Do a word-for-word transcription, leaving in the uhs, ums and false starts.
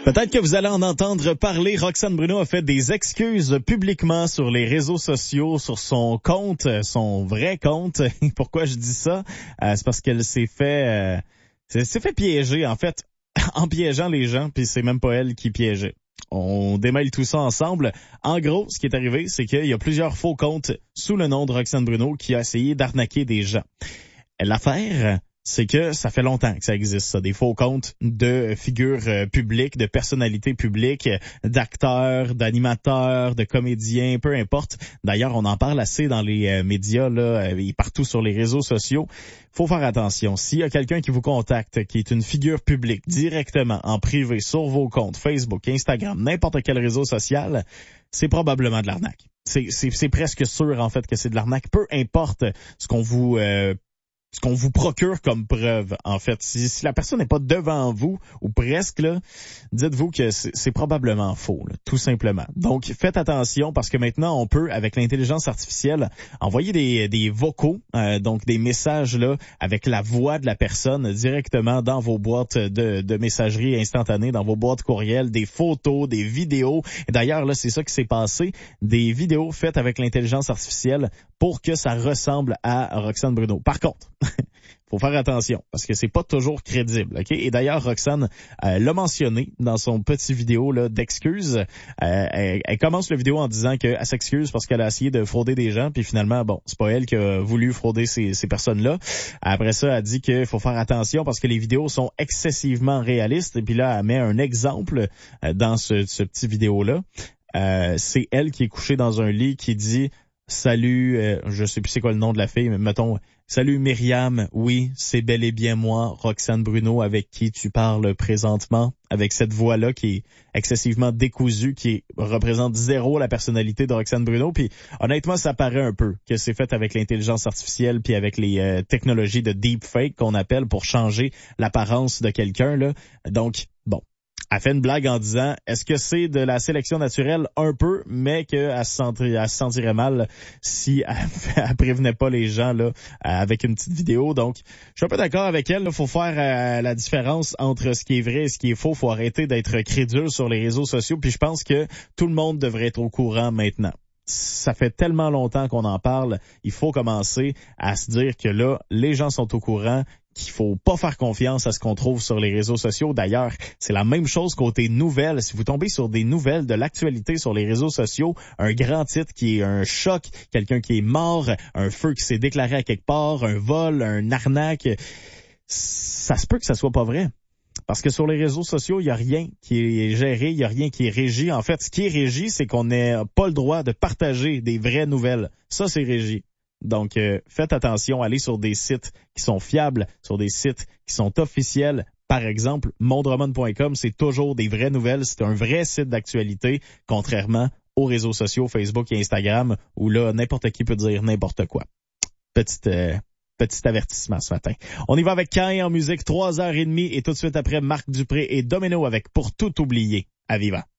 Peut-être que vous allez en entendre parler. Roxane Bruno a fait des excuses publiquement sur les réseaux sociaux, sur son compte, son vrai compte. Pourquoi je dis ça? Euh, c'est parce qu'elle s'est fait, euh, s'est fait piéger, en fait, en piégeant les gens, puis c'est même pas elle qui piégeait. On démêle tout ça ensemble. En gros, ce qui est arrivé, c'est qu'il y a plusieurs faux comptes sous le nom de Roxane Bruno qui a essayé d'arnaquer des gens. L'affaire, c'est que ça fait longtemps que ça existe, ça, des faux comptes de figures euh, publiques, de personnalités publiques, d'acteurs, d'animateurs, de comédiens, peu importe. D'ailleurs, on en parle assez dans les euh, médias là, et partout sur les réseaux sociaux. Faut faire attention. S'il y a quelqu'un qui vous contacte, qui est une figure publique, directement, en privé, sur vos comptes, Facebook, Instagram, n'importe quel réseau social, c'est probablement de l'arnaque. C'est, c'est, c'est presque sûr, en fait, que c'est de l'arnaque. Peu importe ce qu'on vous... Euh, ce qu'on vous procure comme preuve, en fait. Si, si la personne n'est pas devant vous, ou presque, là, dites-vous que c'est, c'est probablement faux, là, tout simplement. Donc, faites attention, parce que maintenant, on peut, avec l'intelligence artificielle, envoyer des, des vocaux, euh, donc des messages, là, avec la voix de la personne, directement dans vos boîtes de, de messagerie instantanée, dans vos boîtes courriel, des photos, des vidéos. Et d'ailleurs, là, c'est ça qui s'est passé, des vidéos faites avec l'intelligence artificielle pour que ça ressemble à Roxane Bruno. Par contre, faut faire attention parce que c'est pas toujours crédible, ok? Et d'ailleurs, Roxane euh, l'a mentionné dans son petit vidéo là d'excuses. Euh, elle, elle commence la vidéo en disant qu'elle s'excuse parce qu'elle a essayé de frauder des gens, puis finalement, bon, c'est pas elle qui a voulu frauder ces, ces personnes-là. Après ça, elle dit qu'il faut faire attention parce que les vidéos sont excessivement réalistes. Et puis là, elle met un exemple euh, dans ce, ce petit vidéo-là. Euh, c'est elle qui est couchée dans un lit qui dit « Salut, euh, je sais plus c'est quoi le nom de la fille, mais mettons... » Salut Myriam, oui, c'est bel et bien moi, Roxane Bruno, avec qui tu parles présentement, avec cette voix-là qui est excessivement décousue, qui représente zéro la personnalité de Roxane Bruno. Puis honnêtement, ça paraît un peu que c'est fait avec l'intelligence artificielle puis avec les euh, technologies de deepfake qu'on appelle pour changer l'apparence de quelqu'un, là. Donc, bon. Elle fait une blague en disant, est-ce que c'est de la sélection naturelle? Un peu, mais qu'elle se sentirait, elle se sentirait mal si elle, elle prévenait pas les gens là avec une petite vidéo. Donc, je suis un peu d'accord avec elle. Il faut faire euh, la différence entre ce qui est vrai et ce qui est faux. Faut arrêter d'être crédule sur les réseaux sociaux. Puis je pense que tout le monde devrait être au courant maintenant. Ça fait tellement longtemps qu'on en parle. Il faut commencer à se dire que là, les gens sont au courant, qu'il faut pas faire confiance à ce qu'on trouve sur les réseaux sociaux. D'ailleurs, c'est la même chose côté nouvelles. Si vous tombez sur des nouvelles de l'actualité sur les réseaux sociaux, un grand titre qui est un choc, quelqu'un qui est mort, un feu qui s'est déclaré à quelque part, un vol, un arnaque, ça se peut que ça soit pas vrai. Parce que sur les réseaux sociaux, il n'y a rien qui est géré, il n'y a rien qui est régi. En fait, ce qui est régi, c'est qu'on n'a pas le droit de partager des vraies nouvelles. Ça, c'est régi. Donc, euh, faites attention, allez sur des sites qui sont fiables, sur des sites qui sont officiels. Par exemple, mondroman point com, c'est toujours des vraies nouvelles. C'est un vrai site d'actualité, contrairement aux réseaux sociaux, Facebook et Instagram, où là, n'importe qui peut dire n'importe quoi. Petite... Euh, Petit avertissement ce matin. On y va avec Cain en musique, trois heures et demie, et tout de suite après, Marc Dupré et Domino avec Pour tout oublier. À vivant.